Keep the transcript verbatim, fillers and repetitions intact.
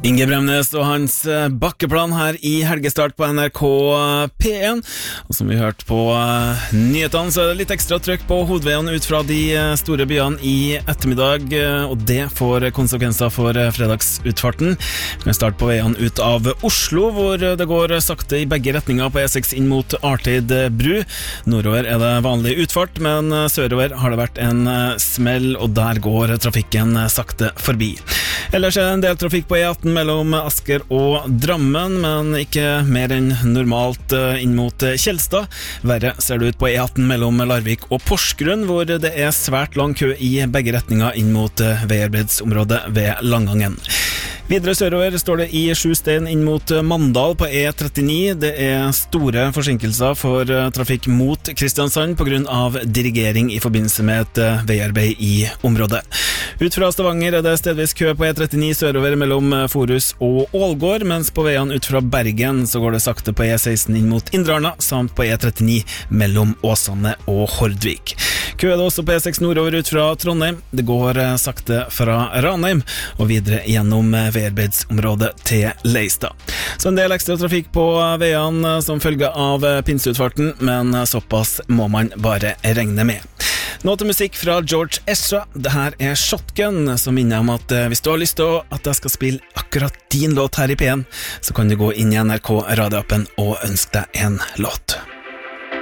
Inge Bremnes og hans bakkeplan her i helgestart på N R K P en. Og som vi hørte på nyhetene, så er det litt ekstra trykk på hovedveiene ut fra de store byene i ettermiddag, og det får konsekvenser for fredagsutfarten. Vi kan starte på veiene ut av Oslo, hvor det går sakte i begge retninger på E seks inn mot Artid bru. Nordover er det vanlig utfart, men sørover har det vært en smell, og der går trafikken sakte forbi. Ellers er det en del trafikk på E atten mellom Asker og Drammen, men ikke mer enn normalt inn mot Kjelstad. Verre ser det ut på E atten mellom Larvik og Porsgrunn, hvor det er svært lang kø i begge retninger inn mot veiarbeidsområdet ved Langangen. Videre sørover står det i Sjustein inn mot Mandal på E trettini. Det er store forsinkelser for trafikk mot Kristiansand på grunn av dirigering i forbindelse med et veiarbeid i området. Ut fra Stavanger er det stedvis kø på E trettini sørover mellom Forus og Ålgård, mens på veiene ut fra Bergen så går det sakte på E seksten inn mot Indre Arna, samt på E trettini mellom Åsane og Hordvik. Kø er det også på E seks nordover ut fra Trondheim. Det går sakte fra Ranheim og videre gjennom veiarbeidsområdet til Leistad. Så en del ekstra trafikk på veiene som følge av pinseutfarten, men såpass må man bare regne med. Nå til musikk fra George Ezra. Dette er Shotgun, som minner om at hvis du har lyst til at jeg skal spille akkurat din låt her i P en, så kan du gå inn i N R K radioappen og ønske deg en låt.